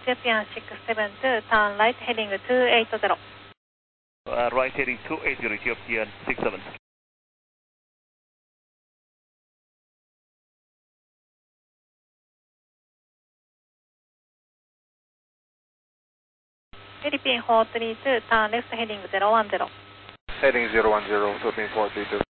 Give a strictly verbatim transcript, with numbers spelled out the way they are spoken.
Ethiopian six seven two, turn right heading two eight zero. Uh, right heading two eight zero, Ethiopian six seven. Philippine four three two, turn left heading zero one zero. Heading zero one zero, Philippine four three two.